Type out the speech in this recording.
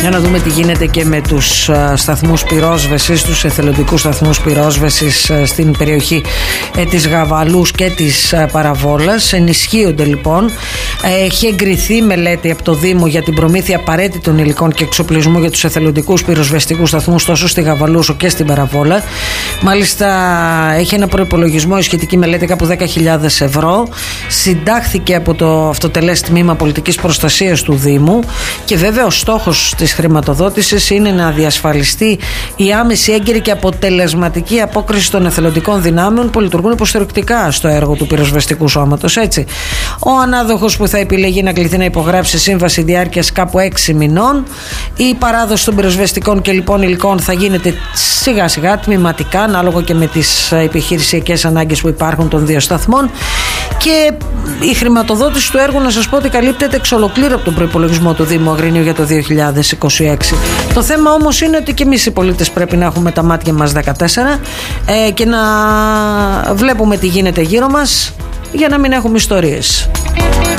Για να δούμε τι γίνεται και με τους σταθμούς πυρόσβεσης, τους εθελοντικούς σταθμούς πυρόσβεσης στην περιοχή της Γαβαλούς και της Παραβόλας. Ενισχύονται λοιπόν. Έχει εγκριθεί μελέτη από το Δήμο για την προμήθεια απαραίτητων υλικών και εξοπλισμού για τους εθελοντικούς πυροσβεστικούς σταθμούς τόσο στη Γαβαλού όσο και στην Παραβόλα. Μάλιστα έχει ένα προϋπολογισμό η σχετική μελέτη κάπου 10.000 ευρώ. Συντάχθηκε από το αυτοτελές τμήμα πολιτικής προστασίας του Δήμου και βέβαια ο στόχος της χρηματοδότησης είναι να διασφαλιστεί η άμεση, έγκαιρη και αποτελεσματική απόκριση των εθελοντικών δυνάμεων που λειτουργούν υποστηρικτικά στο έργο του πυροσβεστικού σώματος. Έτσι, ο ανάδοχος που θα επιλεγεί να κληθεί να υπογράψει σύμβαση διάρκειας κάπου 6 μηνών. Η παράδοση των πυροσβεστικών και λοιπόν υλικών θα γίνεται σιγά σιγά, τμηματικά, ανάλογα και με τις επιχειρησιακές ανάγκες που υπάρχουν των δύο σταθμών. Και η χρηματοδότηση του έργου, να σας πω ότι καλύπτεται εξ ολοκλήρου από τον προϋπολογισμό του Δήμου Αγρινίου για το 2026. Το θέμα όμως είναι ότι και εμείς οι πολίτες πρέπει να έχουμε τα μάτια μας 14 και να βλέπουμε τι γίνεται γύρω μας για να μην έχουμε ιστορίες.